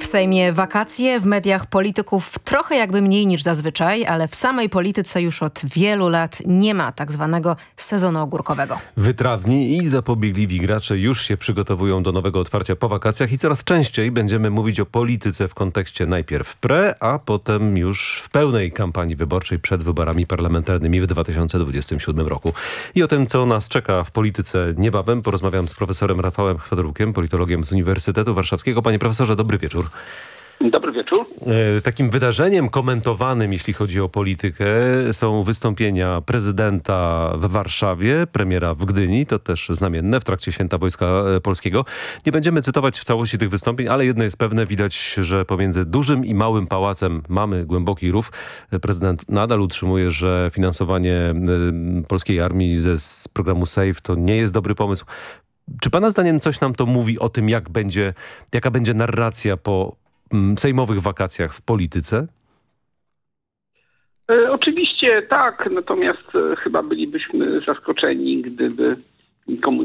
Sejmie wakacje, w mediach polityków trochę jakby mniej niż zazwyczaj, ale w samej polityce już od wielu lat nie ma tak zwanego sezonu ogórkowego. Wytrawni i zapobiegliwi gracze już się przygotowują do nowego otwarcia po wakacjach i coraz częściej będziemy mówić o polityce w kontekście najpierw a potem już w pełnej kampanii wyborczej przed wyborami parlamentarnymi w 2027 roku. I o tym, co nas czeka w polityce niebawem, porozmawiam z profesorem Rafałem Chwadrukiem, politologiem z Uniwersytetu Warszawskiego. Panie profesorze, dobry wieczór. Dobry wieczór. Takim wydarzeniem komentowanym, jeśli chodzi o politykę, są wystąpienia prezydenta w Warszawie, premiera w Gdyni, to też znamienne, w trakcie Święta Wojska Polskiego. Nie będziemy cytować w całości tych wystąpień, ale jedno jest pewne, widać, że pomiędzy dużym i małym pałacem mamy głęboki rów. Prezydent nadal utrzymuje, że finansowanie polskiej armii z programu SAFE to nie jest dobry pomysł. Czy pana zdaniem coś nam to mówi o tym, jaka będzie narracja po sejmowych wakacjach w polityce? Oczywiście tak, natomiast chyba bylibyśmy zaskoczeni, gdyby